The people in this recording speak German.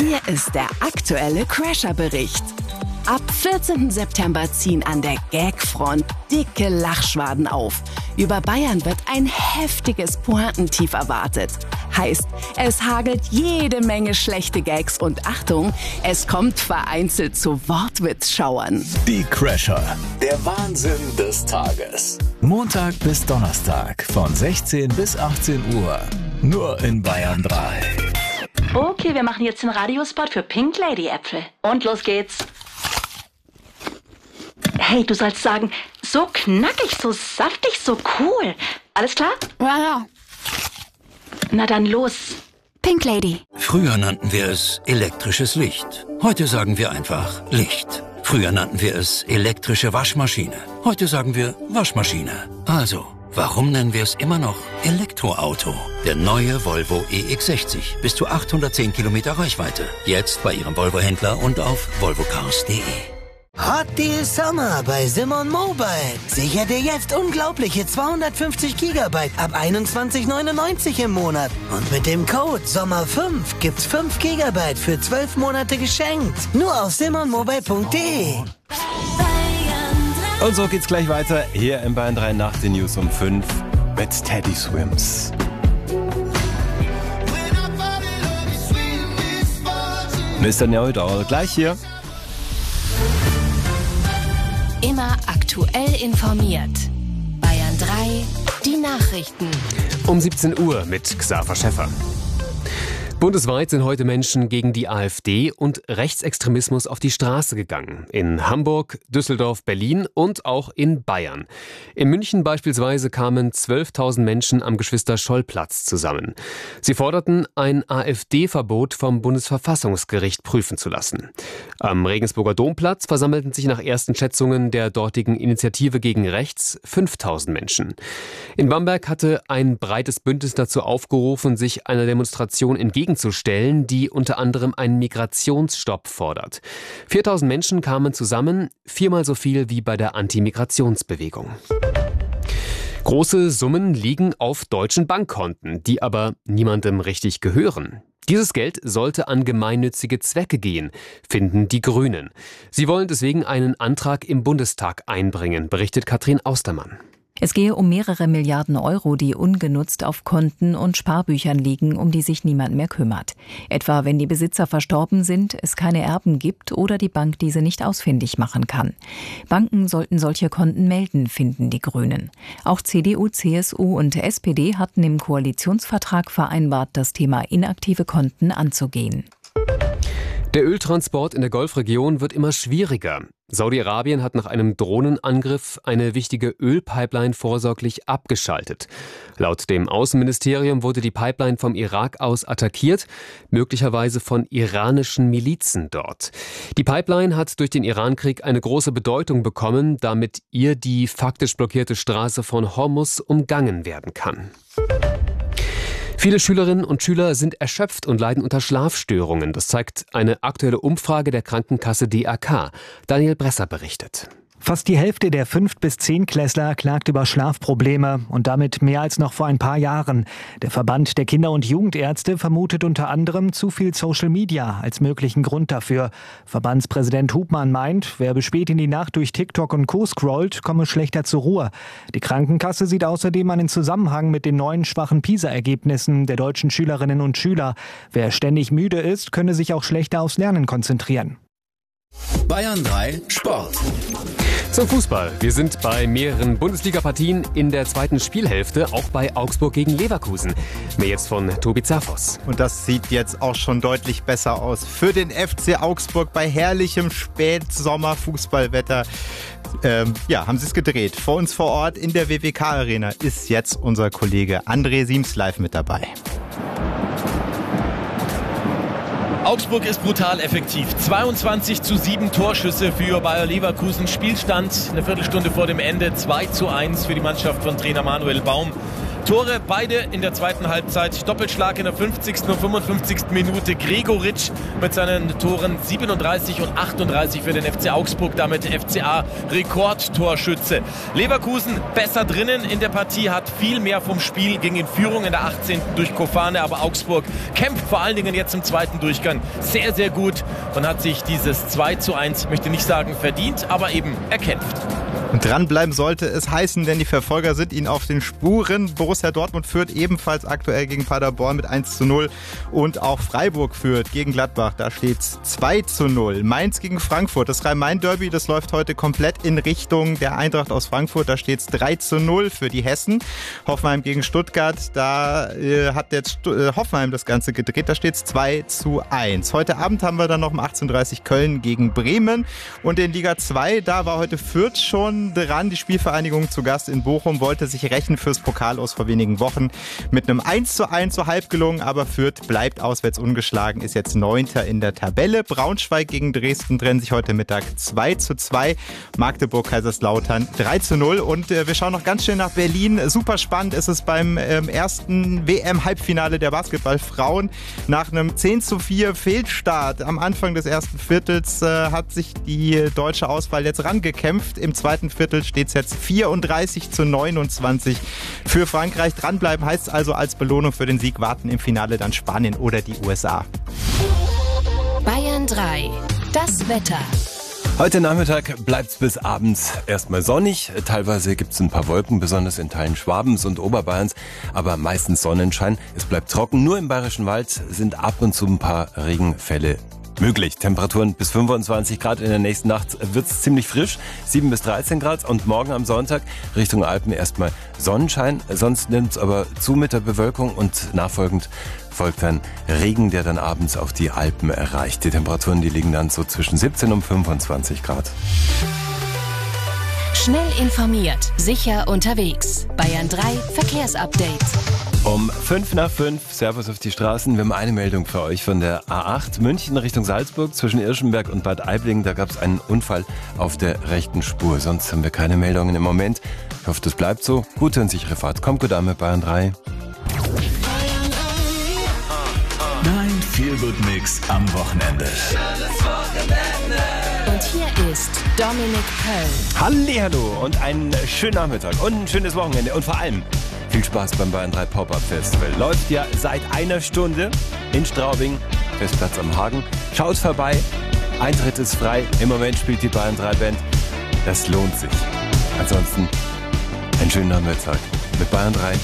Hier ist der aktuelle Crasher-Bericht. Ab 14. September ziehen an der Gagfront dicke Lachschwaden auf. Über Bayern wird ein heftiges Pointentief erwartet. Heißt, es hagelt jede Menge schlechte Gags und Achtung, es kommt vereinzelt zu Wortwitzschauern. Die Crasher, der Wahnsinn des Tages. Montag bis Donnerstag von 16 bis 18 Uhr. Nur in Bayern 3. Okay, wir machen jetzt den Radiospot für Pink Lady Äpfel. Und los geht's. Hey, du sollst sagen, so knackig, so saftig, so cool. Alles klar? Ja. Na dann los. Pink Lady. Früher nannten wir es elektrisches Licht. Heute sagen wir einfach Licht. Früher nannten wir es elektrische Waschmaschine. Heute sagen wir Waschmaschine. Also, warum nennen wir es immer noch Elektroauto? Der neue Volvo EX60. Bis zu 810 Kilometer Reichweite. Jetzt bei Ihrem Volvo-Händler und auf volvocars.de. Hot Deal Summer bei Simon Mobile. Sicher dir jetzt unglaubliche 250 Gigabyte ab 21,99 im Monat. Und mit dem Code SOMMER5 gibt's 5 Gigabyte für 12 Monate geschenkt. Nur auf simonmobile.de. Und so geht's gleich weiter hier im Bayern 3 nach den News um 5 mit Teddy Swims. Mr. Know-it-all gleich hier. Immer aktuell informiert. Bayern 3, die Nachrichten. Um 17 Uhr mit Xaver Schäffer. Bundesweit sind heute Menschen gegen die AfD und Rechtsextremismus auf die Straße gegangen. In Hamburg, Düsseldorf, Berlin und auch in Bayern. In München beispielsweise kamen 12.000 Menschen am Geschwister-Scholl-Platz zusammen. Sie forderten, ein AfD-Verbot vom Bundesverfassungsgericht prüfen zu lassen. Am Regensburger Domplatz versammelten sich nach ersten Schätzungen der dortigen Initiative gegen Rechts 5.000 Menschen. In Bamberg hatte ein breites Bündnis dazu aufgerufen, sich einer Demonstration entgegenzustellen, die unter anderem einen Migrationsstopp fordert. 4.000 Menschen kamen zusammen, 4-mal so viel wie bei der Anti-Migrationsbewegung. Große Summen liegen auf deutschen Bankkonten, die aber niemandem richtig gehören. Dieses Geld sollte an gemeinnützige Zwecke gehen, finden die Grünen. Sie wollen deswegen einen Antrag im Bundestag einbringen, berichtet Katrin Austermann. Es gehe um mehrere Milliarden Euro, die ungenutzt auf Konten und Sparbüchern liegen, um die sich niemand mehr kümmert. Etwa wenn die Besitzer verstorben sind, es keine Erben gibt oder die Bank diese nicht ausfindig machen kann. Banken sollten solche Konten melden, finden die Grünen. Auch CDU, CSU und SPD hatten im Koalitionsvertrag vereinbart, das Thema inaktive Konten anzugehen. Der Öltransport in der Golfregion wird immer schwieriger. Saudi-Arabien hat nach einem Drohnenangriff eine wichtige Ölpipeline vorsorglich abgeschaltet. Laut dem Außenministerium wurde die Pipeline vom Irak aus attackiert, möglicherweise von iranischen Milizen dort. Die Pipeline hat durch den Irankrieg eine große Bedeutung bekommen, da mit ihr die faktisch blockierte Straße von Hormuz umgangen werden kann. Viele Schülerinnen und Schüler sind erschöpft und leiden unter Schlafstörungen. Das zeigt eine aktuelle Umfrage der Krankenkasse DAK. Daniel Bresser berichtet. Fast die Hälfte der 5- bis 10-Klässler klagt über Schlafprobleme und damit mehr als noch vor ein paar Jahren. Der Verband der Kinder- und Jugendärzte vermutet unter anderem zu viel Social Media als möglichen Grund dafür. Verbandspräsident Hubmann meint, wer bis spät in die Nacht durch TikTok und Co. scrollt, komme schlechter zur Ruhe. Die Krankenkasse sieht außerdem einen Zusammenhang mit den neuen schwachen PISA-Ergebnissen der deutschen Schülerinnen und Schüler. Wer ständig müde ist, könne sich auch schlechter aufs Lernen konzentrieren. Bayern 3 Sport. Zum Fußball. Wir sind bei mehreren Bundesliga-Partien in der zweiten Spielhälfte, auch bei Augsburg gegen Leverkusen. Mehr jetzt von Tobi Zafos. Und das sieht jetzt auch schon deutlich besser aus für den FC Augsburg bei herrlichem Spätsommer-Fußballwetter. Haben sie es gedreht. Vor uns vor Ort in der WWK-Arena ist jetzt unser Kollege André Siems live mit dabei. Augsburg ist brutal effektiv. 22:7 Torschüsse für Bayer Leverkusen. Spielstand eine Viertelstunde vor dem Ende 2:1 für die Mannschaft von Trainer Manuel Baum. Tore beide in der zweiten Halbzeit. Doppelschlag in der 50. und 55. Minute. Gregoritsch mit seinen Toren 37 und 38 für den FC Augsburg. Damit FCA-Rekordtorschütze. Leverkusen besser drinnen in der Partie, hat viel mehr vom Spiel, ging in Führung in der 18. durch Kofane. Aber Augsburg kämpft vor allen Dingen jetzt im zweiten Durchgang sehr, sehr gut und hat sich dieses 2:1, möchte nicht sagen verdient, aber eben erkämpft. Und dranbleiben sollte es heißen, denn die Verfolger sind ihnen auf den Spuren. Borussia Dortmund führt ebenfalls aktuell gegen Paderborn mit 1:0 und auch Freiburg führt gegen Gladbach. Da steht's 2:0. Mainz gegen Frankfurt. Das Rhein-Main-Derby, das läuft heute komplett in Richtung der Eintracht aus Frankfurt. Da steht's 3:0 für die Hessen. Hoffenheim gegen Stuttgart. Da hat jetzt Hoffenheim das Ganze gedreht. Da steht's 2:1. Heute Abend haben wir dann noch um 18:30 Uhr Köln gegen Bremen. Und in Liga 2, da war heute Fürth schon dran. Die Spielvereinigung zu Gast in Bochum wollte sich rächen fürs Pokal aus vor wenigen Wochen. Mit einem 1:1 so halb gelungen, aber Fürth bleibt auswärts ungeschlagen, ist jetzt 9. in der Tabelle. Braunschweig gegen Dresden trennen sich heute Mittag 2:2. Magdeburg-Kaiserslautern 3:0. Und wir schauen noch ganz schnell nach Berlin. Super spannend ist es beim ersten WM-Halbfinale der Basketballfrauen. Nach einem 10:4 Fehlstart am Anfang des ersten Viertels hat sich die deutsche Auswahl jetzt rangekämpft. Im zweiten Viertel steht es jetzt 34:29 für Frankreich. Dranbleiben heißt also als Belohnung für den Sieg warten im Finale dann Spanien oder die USA. Bayern 3. Das Wetter. Heute Nachmittag bleibt es bis abends erstmal sonnig. Teilweise gibt es ein paar Wolken, besonders in Teilen Schwabens und Oberbayerns, aber meistens Sonnenschein. Es bleibt trocken. Nur im Bayerischen Wald sind ab und zu ein paar Regenfälle möglich. Temperaturen bis 25 Grad. In der nächsten Nacht wird es ziemlich frisch, 7 bis 13 Grad. Und morgen am Sonntag Richtung Alpen erstmal Sonnenschein. Sonst nimmt es aber zu mit der Bewölkung und nachfolgend folgt dann Regen, der dann abends auch die Alpen erreicht. Die Temperaturen, die liegen dann so zwischen 17 und 25 Grad. Schnell informiert, sicher unterwegs. Bayern 3 Verkehrsupdate. Um 5:05, Servus auf die Straßen. Wir haben eine Meldung für euch von der A8 München Richtung Salzburg zwischen Irschenberg und Bad Aibling. Da gab es einen Unfall auf der rechten Spur. Sonst haben wir keine Meldungen im Moment. Ich hoffe, das bleibt so. Gute und sichere Fahrt. Kommt gut an mit Bayern 3. Dein Feel-Good-Mix am Wochenende. Und hier ist Dominik Köln. Hallihallo und einen schönen Nachmittag und ein schönes Wochenende. Und vor allem viel Spaß beim Bayern 3 Pop-Up Festival. Läuft ja seit einer Stunde in Straubing, Festplatz am Hagen. Schaut vorbei, Eintritt ist frei. Im Moment spielt die Bayern 3 Band. Das lohnt sich. Ansonsten einen schönen Nachmittag mit Bayern 3.